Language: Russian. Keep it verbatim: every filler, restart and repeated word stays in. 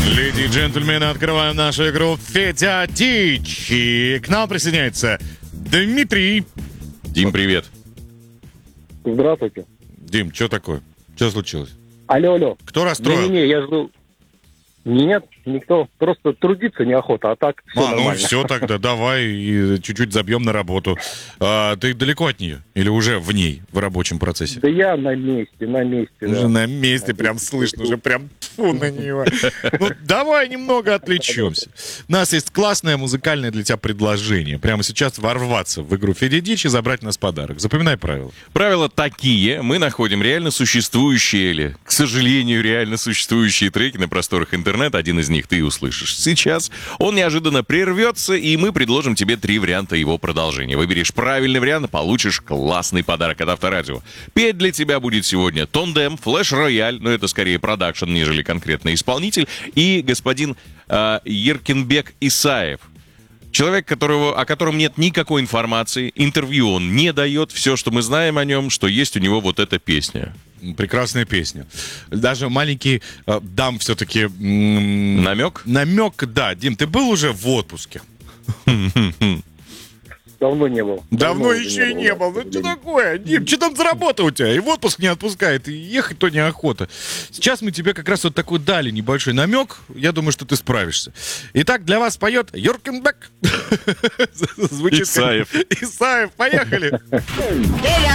Леди и джентльмены, открываем нашу игру Федя Дичь. И к нам присоединяется Дмитрий. Дим, привет. Здравствуйте. Дим, что такое? Что случилось? Алло, алло. Кто расстроил? Не-не-не, я жду. Нет, никто. Просто трудиться неохота, а так все А, ну нормально. все тогда, давай и чуть-чуть забьем на работу. А, ты далеко от нее? Или уже в ней, в рабочем процессе? Да я на месте, на месте. Уже Да. на месте, прям слышно, уже прям тьфу на нее. Ну, давай немного отвлечемся. У нас есть классное музыкальное для тебя предложение. Прямо сейчас ворваться в игру Федя Дичь и забрать нас подарок. Запоминай правила. Правила такие. Мы находим реально существующие или, к сожалению, реально существующие треки на просторах интернета. Один из них ты услышишь сейчас. Он неожиданно прервется, и мы предложим тебе три варианта его продолжения. Выберешь правильный вариант, получишь классный подарок от Авторадио. Петь для тебя будет сегодня Тондем, Флэш Рояль, но это скорее продакшн, нежели конкретный исполнитель, и господин э, Еркинбек Исаев. Человек, которого, о котором нет никакой информации, интервью он не дает, все, что мы знаем о нем, что есть у него вот эта песня. Прекрасная песня. Даже маленький э, дам все-таки... М- Намек? Намек, да. Дим, ты был уже в отпуске? Давно не был. Давно, уже еще и не да, был. к Ну что сожалению. такое? Дим, что там за работа у тебя? И в отпуск не отпускает, и ехать то неохота. Сейчас мы тебе как раз вот такой дали небольшой намек. Я думаю, что ты справишься. Итак, для вас поет Юркенбек. Звучит как- Исаев. Исаев, поехали.